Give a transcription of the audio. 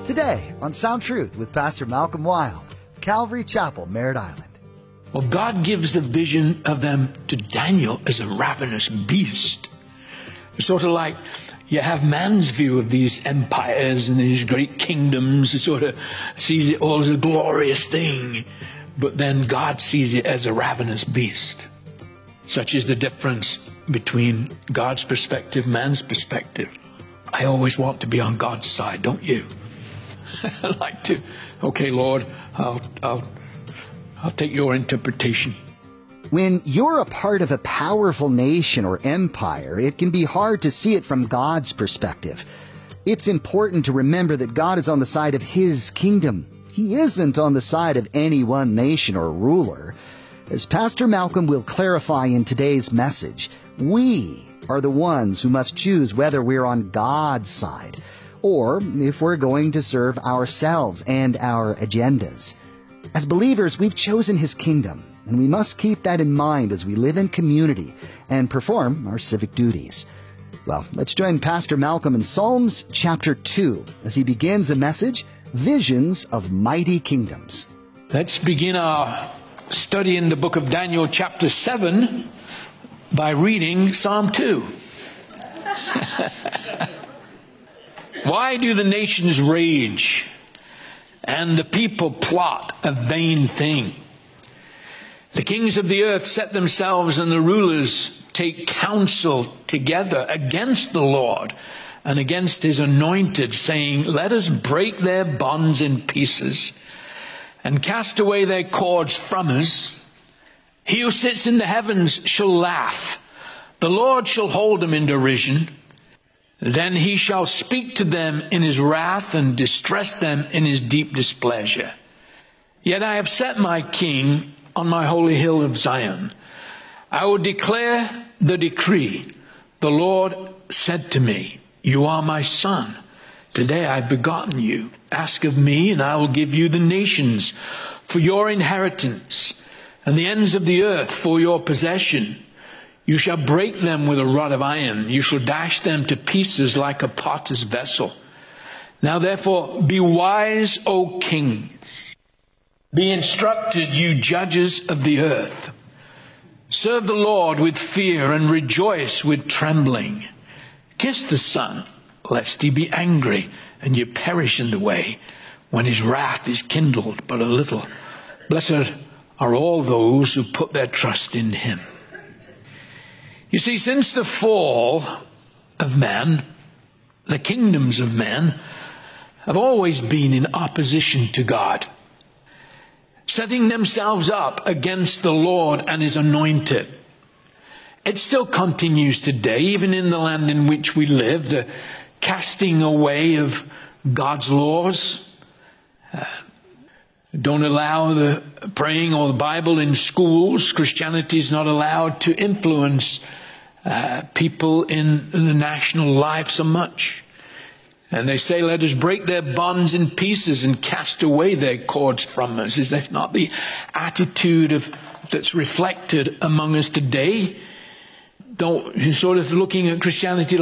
Today on Sound Truth with Pastor Malcolm Wild, Calvary Chapel, Merritt Island. Well, God gives a vision of them to Daniel as a ravenous beast. It's sort of like you have man's view of these empires and these great kingdoms. It sort of sees it all as a glorious thing. But then God sees it as a ravenous beast. Such is the difference between God's perspective, man's perspective. I always want to be on God's side, don't you? I like to. Okay, Lord, I'll take your interpretation. When you're a part of a powerful nation or empire, it can be hard to see it from God's perspective. It's important to remember that God is on the side of His kingdom. He isn't on the side of any one nation or ruler. As Pastor Malcolm will clarify in today's message, we are the ones who must choose whether we're on God's side or if we're going to serve ourselves and our agendas. As believers, we've chosen His kingdom, and we must keep that in mind as we live in community and perform our civic duties. Well, let's join Pastor Malcolm in Psalms chapter 2 as he begins a message, Visions of Mighty Kingdoms. Let's begin our study in the book of Daniel chapter 7 by reading Psalm 2. Why do the nations rage and the people plot a vain thing? The kings of the earth set themselves, and the rulers take counsel together against the Lord and against His anointed, saying, let us break their bonds in pieces and cast away their cords from us. He who sits in the heavens shall laugh. The Lord shall hold them in derision. Then He shall speak to them in His wrath and distress them in His deep displeasure. Yet I have set my king on my holy hill of Zion. I will declare the decree. The Lord said to me, you are my son. Today I have begotten you. Ask of me, and I will give you the nations for your inheritance, and the ends of the earth for your possession. You shall break them with a rod of iron. You shall dash them to pieces like a potter's vessel. Now therefore be wise, O kings. Be instructed, you judges of the earth. Serve the Lord with fear and rejoice with trembling. Kiss the Son, lest He be angry and you perish in the way, when His wrath is kindled but a little. Blessed are all those who put their trust in Him. You see, since the fall of man, the kingdoms of men have always been in opposition to God, setting themselves up against the Lord and His anointed. It still continues today, even in the land in which we live, the casting away of God's laws. Don't allow the praying or the Bible in schools. Christianity is not allowed to influence people in the national life so much. And they say, let us break their bonds in pieces and cast away their cords from us. Is that not the attitude that's reflected among us today? Don't sort of looking at Christianity